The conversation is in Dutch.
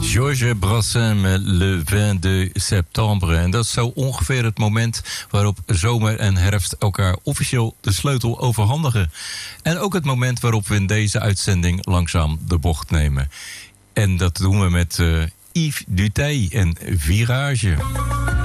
Georges Brassens met Le 22 septembre. En dat is zo ongeveer het moment waarop zomer en herfst elkaar officieel de sleutel overhandigen. En ook het moment waarop we in deze uitzending langzaam de bocht nemen. En dat doen we met Yves Duteil en Virage.